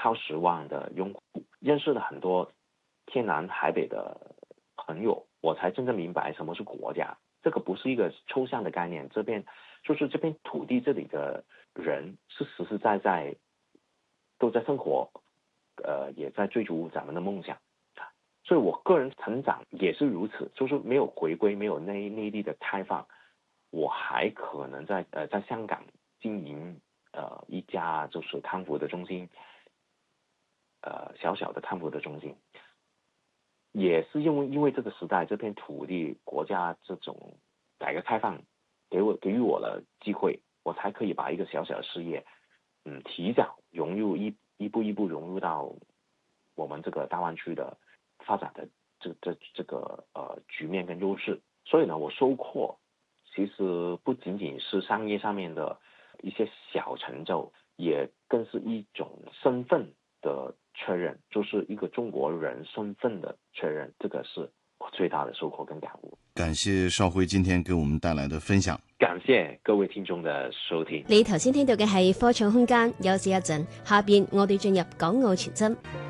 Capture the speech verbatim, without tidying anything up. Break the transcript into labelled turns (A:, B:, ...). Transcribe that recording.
A: 超十万的用户，认识了很多天南海北的朋友，我才真正明白什么是国家。这个不是一个抽象的概念，这边就是这片土地这里的人是实实在在都在生活，呃，也在追逐咱们的梦想。所以我个人成长也是如此，就是没有回归，没有内内地的开放，我还可能在呃在香港经营呃一家就是康复的中心，呃小小的康复的中心，也是因为因为这个时代这片土地国家这种改革开放给我给予我了机会，我才可以把一个小小的事业，嗯，提早融入一一步一步融入到我们这个大湾区的发展的这这这个呃局面跟优势。所以呢，我收获其实不仅仅是商业上面的一些小成就，也更是一种身份的确认，就是一个中国人身份的确认，这个是我最大的收获跟感悟。
B: 感謝邵輝今天給我們帶來的分享。
A: 感謝各位聽眾嘅收聽。
C: 你頭先聽到嘅係科創空間，休息一陣，下邊我哋進入港澳傳真。